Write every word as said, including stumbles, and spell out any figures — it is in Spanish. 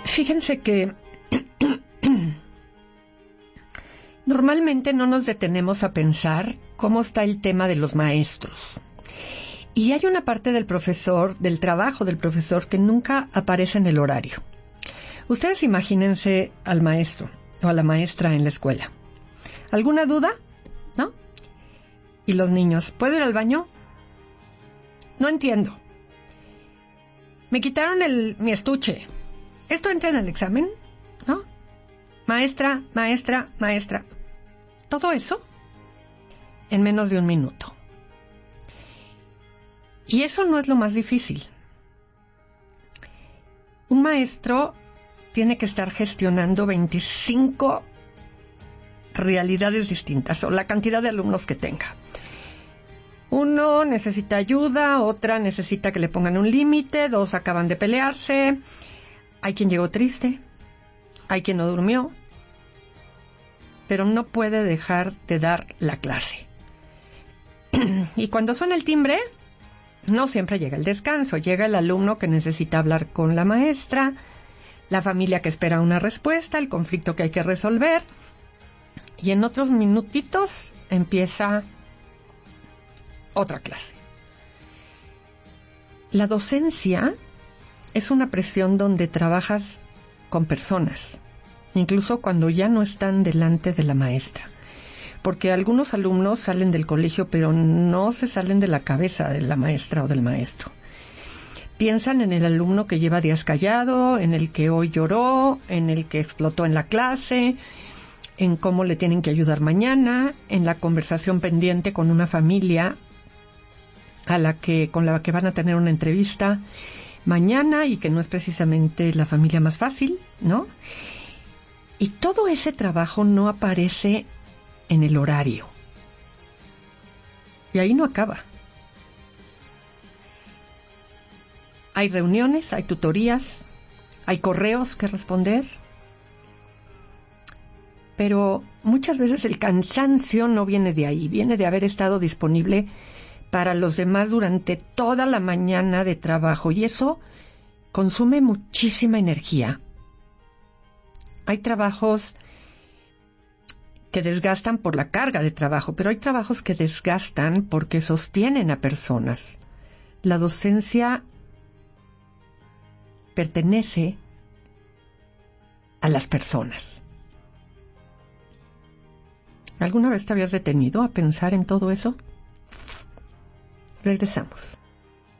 Fíjense que normalmente no nos detenemos a pensar cómo está el tema de los maestros. Y hay una parte del profesor, del trabajo del profesor, que nunca aparece en el horario. Ustedes imagínense al maestro o a la maestra en la escuela. ¿Alguna duda? ¿No? Y los niños, ¿puedo ir al baño? No entiendo. Me quitaron el, mi estuche. ¿Esto entra en el examen? ¿No? Maestra, maestra, maestra. Todo eso en menos de un minuto. Y eso no es lo más difícil. Un maestro tiene que estar gestionando veinticinco realidades distintas, o la cantidad de alumnos que tenga. Uno necesita ayuda, otra necesita que le pongan un límite, dos acaban de pelearse, hay quien llegó triste, hay quien no durmió, pero no puede dejar de dar la clase. Y cuando suena el timbre, no siempre llega el descanso, llega el alumno que necesita hablar con la maestra, la familia que espera una respuesta, el conflicto que hay que resolver, y en otros minutitos empieza otra clase. La docencia es una presión donde trabajas con personas, incluso cuando ya no están delante de la maestra. Porque algunos alumnos salen del colegio, pero no se salen de la cabeza de la maestra o del maestro. Piensan en el alumno que lleva días callado, en el que hoy lloró, en el que explotó en la clase, en cómo le tienen que ayudar mañana, en la conversación pendiente con una familia a la que, con la que van a tener una entrevista mañana y que no es precisamente la familia más fácil, ¿no? Y todo ese trabajo no aparece en el horario. Y ahí no acaba. Hay reuniones, hay tutorías, hay correos que responder, pero muchas veces el cansancio no viene de ahí, viene de haber estado disponible para los demás durante toda la mañana de trabajo, y eso consume muchísima energía. Hay trabajos que desgastan por la carga de trabajo, pero hay trabajos que desgastan porque sostienen a personas. La docencia pertenece a las personas. ¿Alguna vez te habías detenido a pensar en todo eso? Regresamos.